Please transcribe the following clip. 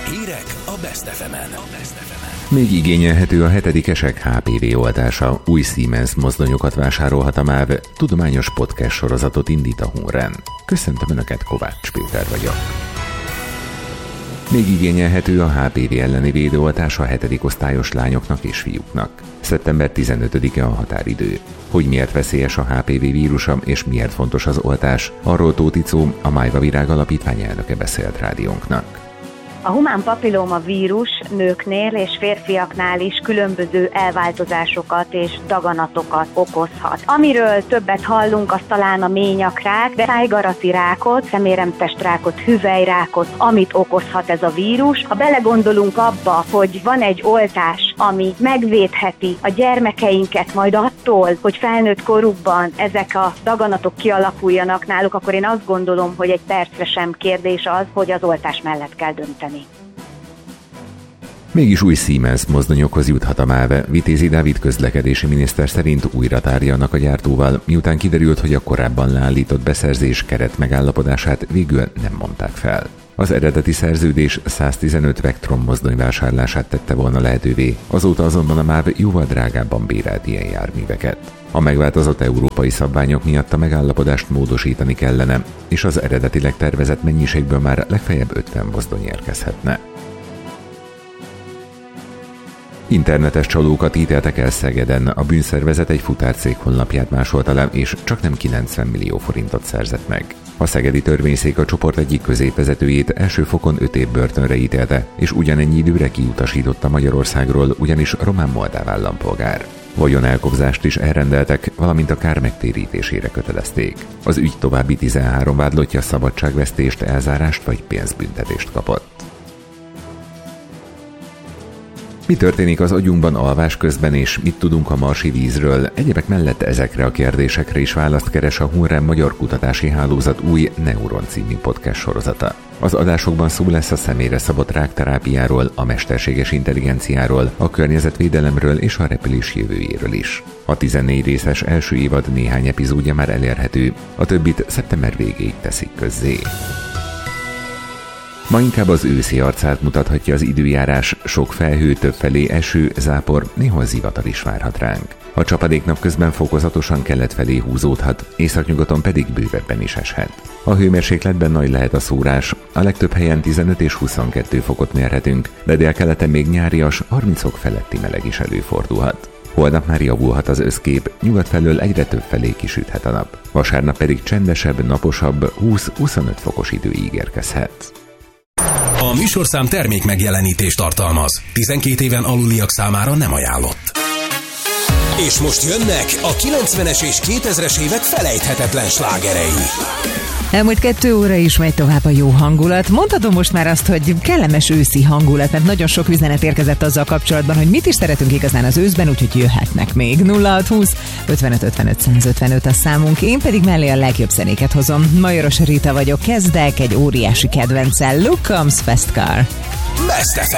Hírek a Best FM-en. Még igényelhető a 7. esek HPV oltása. Új Siemens mozdonyokat vásárolhat a MÁV. Tudományos podcast sorozatot indít a Hunren. Köszöntöm Önöket, Kovács Péter vagyok. Még igényelhető a HPV elleni védőoltás a 7. osztályos lányoknak és fiúknak. Szeptember 15-e a határidő. Hogy miért veszélyes a HPV vírusa és miért fontos az oltás, arról Tóth Icó, a Májva Virág Alapítvány elnöke beszélt rádiónknak. A humán papillóma vírus nőknél és férfiaknál is különböző elváltozásokat és daganatokat okozhat. Amiről többet hallunk, az talán a ményakrák, de szájgarati rákot, szeméremtestrákot, hüvelyrákot, amit okozhat ez a vírus. Ha belegondolunk abba, hogy van egy oltás, ami megvédheti a gyermekeinket majd attól, hogy felnőtt korukban ezek a daganatok kialakuljanak náluk, akkor én azt gondolom, hogy egy percre sem kérdés az, hogy az oltás mellett kell dönteni. Mégis új Siemens mozdonyokhoz juthat a MÁV. Vitézi Dávid közlekedési miniszter szerint újra tárgyalnak a gyártóval, miután kiderült, hogy a korábban leállított beszerzés keret megállapodását végül nem mondták fel. Az eredeti szerződés 115 Vectron mozdony vásárlását tette volna lehetővé, azóta azonban a MÁV jóval drágábban bérelt ilyen járműveket. A megváltozott európai szabványok miatt a megállapodást módosítani kellene, és az eredetileg tervezett mennyiségből már legfeljebb 50 mozdony érkezhetne. Internetes csalókat ítéltek el Szegeden. A bűnszervezet egy futárcég honlapját másolta le, és csaknem 90 millió forintot szerzett meg. A szegedi törvényszék a csoport egyik középvezetőjét első fokon 5 év börtönre ítélte, és ugyanennyi időre kiutasította Magyarországról, ugyanis román-moldáv állampolgár. Vagyonelkobzást is elrendeltek, valamint a kár megtérítésére kötelezték. Az ügy további 13 vádlottja szabadságvesztést, elzárást vagy pénzbüntetést kapott. Mi történik az agyunkban alvás közben, és mit tudunk a marsi vízről? Egyebek mellett ezekre a kérdésekre is választ keres a Hunren Magyar Kutatási Hálózat új Neuron című podcast sorozata. Az adásokban szó lesz a személyre szabott rákterápiáról, a mesterséges intelligenciáról, a környezetvédelemről és a repülés jövőjéről is. A 14 részes első évad néhány epizódja már elérhető, a többit szeptember végéig teszik közzé. Ma inkább az őszi arcát mutathatja az időjárás, sok felhő, többfelé eső, zápor, néhol zivatar is várhat ránk. A csapadék napközben fokozatosan kelet felé húzódhat, északnyugaton pedig bővebben is eshet. A hőmérsékletben nagy lehet a szórás, a legtöbb helyen 15 és 22 fokot mérhetünk, de délkeleten még nyárias, 30 fok feletti meleg is előfordulhat. Holnap már javulhat az összkép, nyugat felől egyre több felé kisüthet a nap. Vasárnap pedig csendesebb, naposabb, 20-25 fokos idő ígérkezhet. A műsorszám termék megjelenítést tartalmaz. 12 éven aluliak számára nem ajánlott. És most jönnek a 90-es és 2000-es évek felejthetetlen slágerei. Elmúlt 2 óra is megy tovább a jó hangulat. Mondhatom most már azt, hogy kellemes őszi hangulat, mert nagyon sok üzenet érkezett azzal kapcsolatban, hogy mit is szeretünk igazán az őszben, úgyhogy jöhetnek még. 0620 55 55 155 a számunk, én pedig mellé a legjobb zenéket hozom. Majoros Rita vagyok, kezdek egy óriási kedvenccel. Look Comes Fast Car. Best FM.